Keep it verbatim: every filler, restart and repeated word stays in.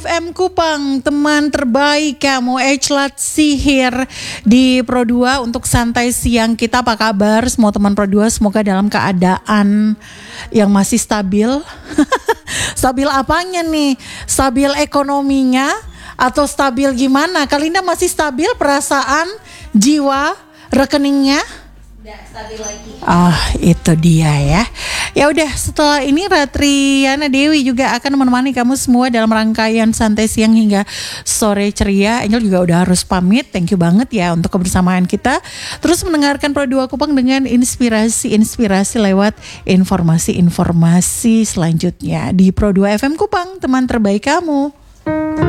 F M Kupang, teman terbaik kamu, Echlat Sihir di Pro dua untuk santai siang kita. Apa kabar semua teman Pro dua? Semoga dalam keadaan yang masih stabil. Stabil apanya nih? Stabil ekonominya atau stabil gimana? Kalinda masih stabil perasaan, jiwa, rekeningnya? Udah stabil lagi. Ah, itu dia ya. Ya udah, setelah ini Ratriana Dewi juga akan menemani kamu semua dalam rangkaian santai siang hingga sore ceria. Angel juga udah harus pamit. Thank you banget ya untuk kebersamaan kita. Terus mendengarkan Pro dua Kupang dengan inspirasi-inspirasi lewat informasi-informasi selanjutnya di Pro dua F M Kupang, teman terbaik kamu.